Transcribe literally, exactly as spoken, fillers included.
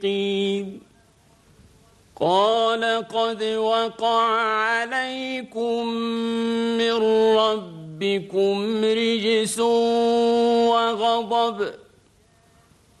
قيل قال قد وقع عليكم من ربكم رجس وغضب